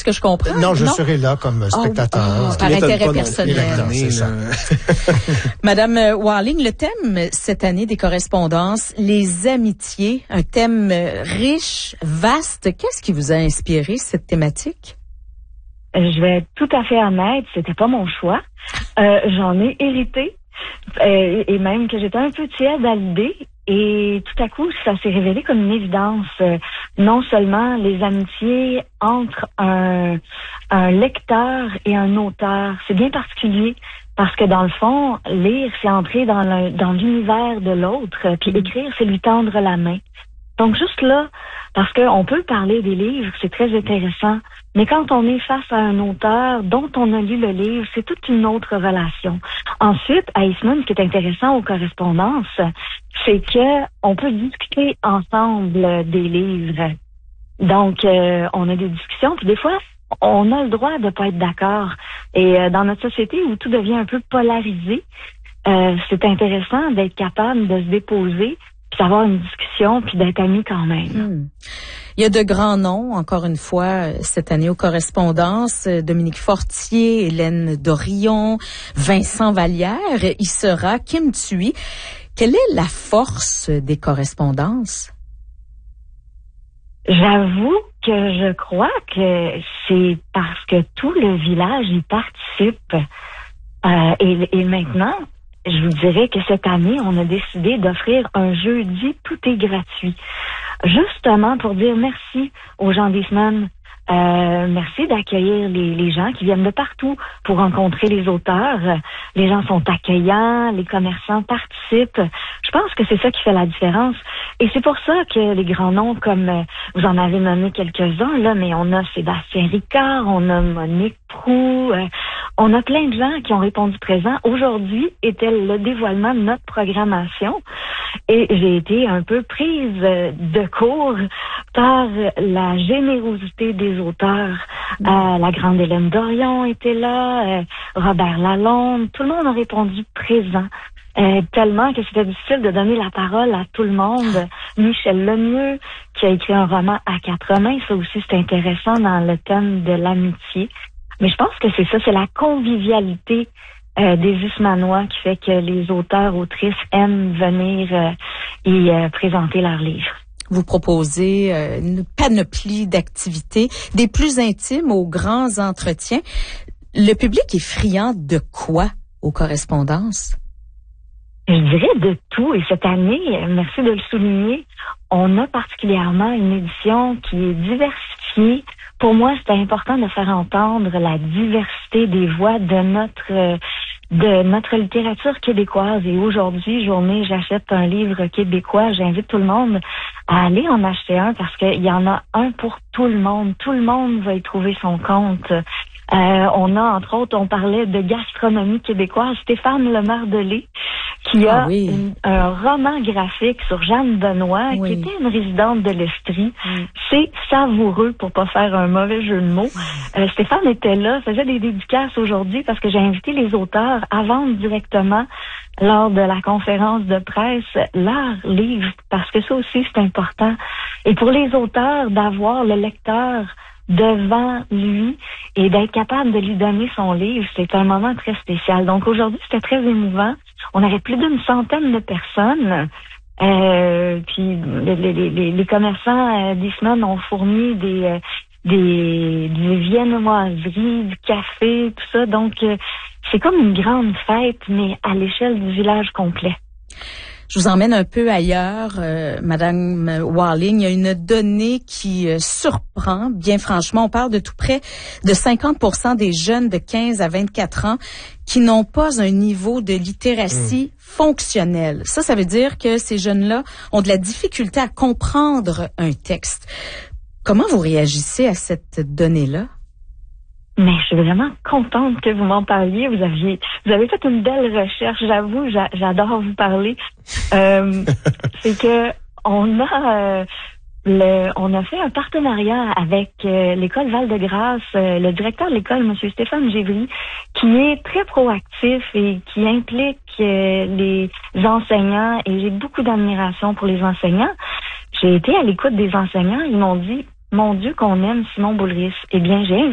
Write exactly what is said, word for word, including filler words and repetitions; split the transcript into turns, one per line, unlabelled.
ce que je comprends?
Non, je
non?
serai là comme spectateur.
Oh, oh, par intérêt personnel.
C'est ça.
Madame Walling, le thème cette année des correspondances, les amitiés, un thème riche, vaste. Qu'est-ce qui vous a inspiré cette thématique?
Je vais être tout à fait honnête, c'était pas mon choix. Euh, j'en ai hérité euh, et même que j'étais un peu tiède à l'idée. Et tout à coup, ça s'est révélé comme une évidence. Euh, non seulement les amitiés entre un, un lecteur et un auteur, c'est bien particulier parce que dans le fond, lire, c'est entrer dans, le, dans l'univers de l'autre, puis écrire, c'est lui tendre la main. Donc juste là, parce qu'on peut parler des livres, c'est très intéressant, mais quand on est face à un auteur dont on a lu le livre, c'est toute une autre relation. Ensuite, à Eastman, ce qui est intéressant aux correspondances, c'est que on peut discuter ensemble des livres. Donc, euh, on a des discussions, puis des fois, on a le droit de pas être d'accord. Et euh, dans notre société où tout devient un peu polarisé, euh, c'est intéressant d'être capable de se déposer, puis d'avoir une discussion, puis d'être amis quand même.
Hum. Il y a de grands noms, encore une fois, cette année aux correspondances. Dominique Fortier, Hélène Dorion, Vincent Vallière, y sera, Kim Thuy. Quelle est la force des correspondances?
J'avoue que je crois que c'est parce que tout le village y participe. Euh, et, et maintenant, je vous dirais que cette année, on a décidé d'offrir un jeudi tout est gratuit. Justement pour dire merci aux gens d'Eastman. Euh, merci d'accueillir les, les gens qui viennent de partout pour rencontrer les auteurs. Les gens sont accueillants, les commerçants participent. Je pense que c'est ça qui fait la différence. Et c'est pour ça que les grands noms, comme euh, vous en avez nommé quelques-uns, là, mais on a Sébastien Ricard, on a Monique Proulx, euh, on a plein de gens qui ont répondu présent. Aujourd'hui était le dévoilement de notre programmation et j'ai été un peu prise de court par la générosité des auteurs. Mmh. Euh, la grande Hélène Dorion était là, euh, Robert Lalonde, tout le monde a répondu présent. Euh, tellement que c'était difficile de donner la parole à tout le monde. Michel Lemieux, qui a écrit un roman à quatre mains, ça aussi c'est intéressant dans le thème de l'amitié. Mais je pense que c'est ça, c'est la convivialité euh, des Eastmanois qui fait que les auteurs, autrices aiment venir euh, y euh, présenter leurs livres.
Vous proposez euh, une panoplie d'activités, des plus intimes aux grands entretiens. Le public est friand de quoi aux correspondances?
Je dirais de tout. Et cette année, merci de le souligner, on a particulièrement une édition qui est diversifiée. Pour moi, c'était important de faire entendre la diversité des voix de notre de notre littérature québécoise. Et aujourd'hui, journée, j'achète un livre québécois. J'invite tout le monde à aller en acheter un parce qu'il y en a un pour tout le monde. Tout le monde va y trouver son compte. Euh, on a, entre autres, on parlait de gastronomie québécoise. Stéphane Lemardelé, qui a ah oui. une, un roman graphique sur Jeanne Benoît, oui. qui était une résidente de l'Estrie. Oui. C'est savoureux, pour pas faire un mauvais jeu de mots. Euh, Stéphane était là, faisait des dédicaces aujourd'hui parce que j'ai invité les auteurs à vendre directement lors de la conférence de presse leurs livres, parce que ça aussi, c'est important. Et pour les auteurs, d'avoir le lecteur devant lui et d'être capable de lui donner son livre, c'est un moment très spécial. Donc aujourd'hui, c'était très émouvant. On avait plus d'une centaine de personnes. Euh, puis les, les, les, les commerçants euh, d'Eastman ont fourni des, euh, des, des viennoiseries, du café, tout ça. Donc euh, c'est comme une grande fête, mais à l'échelle du village complet.
Je vous emmène un peu ailleurs, euh, Madame Walling. Il y a une donnée qui euh, surprend, bien franchement. On parle de tout près de cinquante pour cent des jeunes de quinze à vingt-quatre ans qui n'ont pas un niveau de littératie mmh. fonctionnel. Ça, ça veut dire que ces jeunes-là ont de la difficulté à comprendre un texte. Comment vous réagissez à cette donnée-là?
Mais je suis vraiment contente que vous m'en parliez. Vous aviez, vous avez fait une belle recherche. J'avoue, j'a, j'adore vous parler. Euh, c'est que on a, euh, le, on a fait un partenariat avec euh, l'école Val-de-Grâce, euh, le directeur de l'école, Monsieur Stéphane Givry, qui est très proactif et qui implique euh, les enseignants. Et j'ai beaucoup d'admiration pour les enseignants. J'ai été à l'écoute des enseignants. Ils m'ont dit, mon Dieu, qu'on aime Simon Boulris. Eh bien, j'ai